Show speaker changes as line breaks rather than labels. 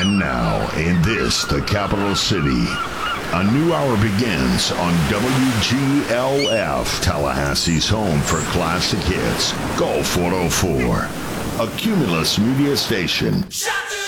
And now, in this, the capital city, a new hour begins on WGLF, Tallahassee's home for classic hits, Gulf 104, a Cumulus media station.
Shut